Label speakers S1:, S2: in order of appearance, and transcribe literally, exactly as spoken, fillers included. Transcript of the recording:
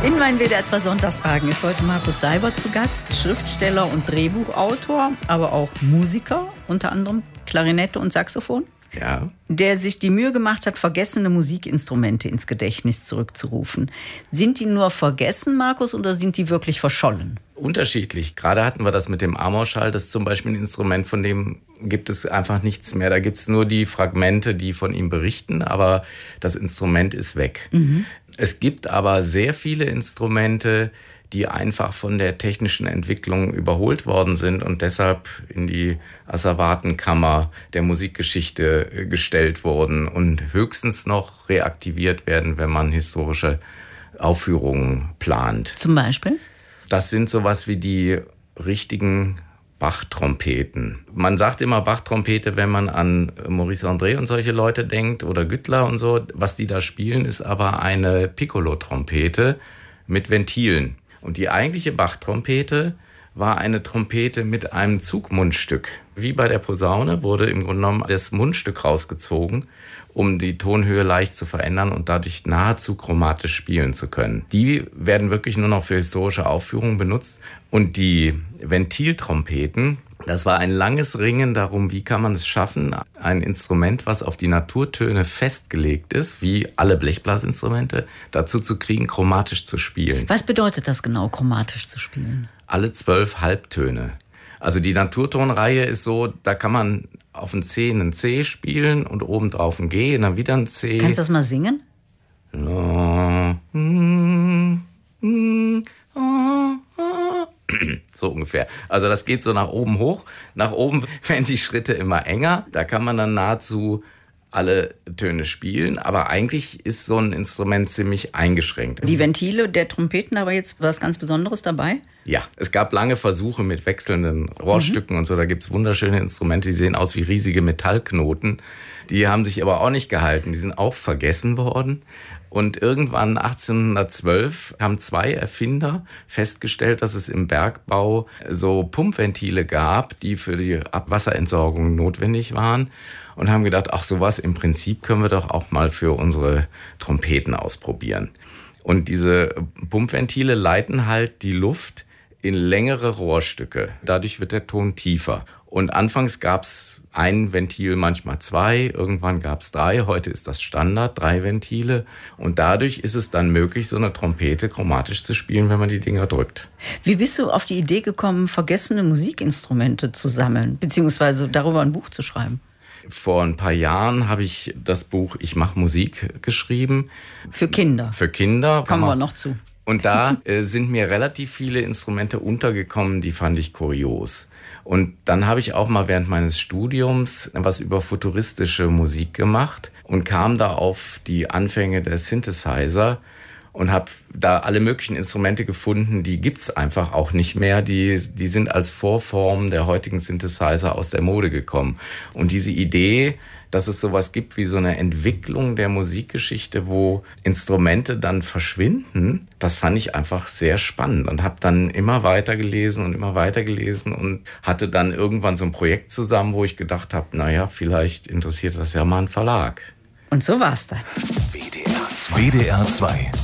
S1: In meinen W D R zwei Sonntagsfragen ist heute Markus Seibert zu Gast, Schriftsteller und Drehbuchautor, aber auch Musiker, unter anderem Klarinette und Saxophon.
S2: Ja.
S1: Der sich die Mühe gemacht hat, vergessene Musikinstrumente ins Gedächtnis zurückzurufen. Sind die nur vergessen, Markus, oder sind die wirklich verschollen?
S2: Unterschiedlich. Gerade hatten wir das mit dem Amorschall. Das ist zum Beispiel ein Instrument, von dem gibt es einfach nichts mehr. Da gibt es nur die Fragmente, die von ihm berichten, aber das Instrument ist weg. Mhm. Es gibt aber sehr viele Instrumente, die einfach von der technischen Entwicklung überholt worden sind und deshalb in die Asservatenkammer der Musikgeschichte gestellt wurden und höchstens noch reaktiviert werden, wenn man historische Aufführungen plant.
S1: Zum Beispiel?
S2: Das sind sowas wie die richtigen Bach-Trompeten. Man sagt immer Bach-Trompete, wenn man an Maurice André und solche Leute denkt oder Güttler und so. Was die da spielen, ist aber eine Piccolo-Trompete mit Ventilen. Und die eigentliche Bach-Trompete war eine Trompete mit einem Zugmundstück. Wie bei der Posaune wurde im Grunde genommen das Mundstück rausgezogen, um die Tonhöhe leicht zu verändern und dadurch nahezu chromatisch spielen zu können. Die werden wirklich nur noch für historische Aufführungen benutzt. Und die Ventiltrompeten, das war ein langes Ringen darum, wie kann man es schaffen, ein Instrument, was auf die Naturtöne festgelegt ist, wie alle Blechblasinstrumente, dazu zu kriegen, chromatisch zu spielen.
S1: Was bedeutet das genau, chromatisch zu spielen?
S2: Alle zwölf Halbtöne. Also die Naturtonreihe ist so, da kann man auf ein C einen C spielen und obendrauf ein G und dann wieder ein C.
S1: Kannst du das mal singen?
S2: So ungefähr. Also das geht so nach oben hoch. Nach oben werden die Schritte immer enger. Da kann man dann nahezu alle Töne spielen, aber eigentlich ist so ein Instrument ziemlich eingeschränkt.
S1: Die Ventile der Trompeten, aber jetzt was ganz Besonderes dabei?
S2: Ja, es gab lange Versuche mit wechselnden Rohrstücken mhm. und so. Da gibt's wunderschöne Instrumente, die sehen aus wie riesige Metallknoten. Die haben sich aber auch nicht gehalten. Die sind auch vergessen worden. Und irgendwann achtzehnhundertzwölf haben zwei Erfinder festgestellt, dass es im Bergbau so Pumpventile gab, die für die Abwasserentsorgung notwendig waren. Und haben gedacht, ach sowas, im Prinzip können wir doch auch mal für unsere Trompeten ausprobieren. Und diese Pumpventile leiten halt die Luft in längere Rohrstücke. Dadurch wird der Ton tiefer. Und anfangs gab's ein Ventil, manchmal zwei, irgendwann gab's drei. Heute ist das Standard, drei Ventile. Und dadurch ist es dann möglich, so eine Trompete chromatisch zu spielen, wenn man die Dinger drückt.
S1: Wie bist du auf die Idee gekommen, vergessene Musikinstrumente zu sammeln, beziehungsweise darüber ein Buch zu schreiben?
S2: Vor ein paar Jahren habe ich das Buch Ich mache Musik geschrieben.
S1: Für Kinder?
S2: Für Kinder.
S1: Kommen wir noch zu.
S2: Und da äh, sind mir relativ viele Instrumente untergekommen, die fand ich kurios. Und dann habe ich auch mal während meines Studiums was über futuristische Musik gemacht und kam da auf die Anfänge der Synthesizer und habe da alle möglichen Instrumente gefunden, die gibt's einfach auch nicht mehr. Die, die sind als Vorform der heutigen Synthesizer aus der Mode gekommen. Und diese Idee, dass es sowas gibt wie so eine Entwicklung der Musikgeschichte, wo Instrumente dann verschwinden, das fand ich einfach sehr spannend und habe dann immer weiter gelesen und immer weiter gelesen und hatte dann irgendwann so ein Projekt zusammen, wo ich gedacht habe, naja, vielleicht interessiert das ja mal einen Verlag.
S1: Und so war's dann.
S3: W D R zwei. W D R zwei.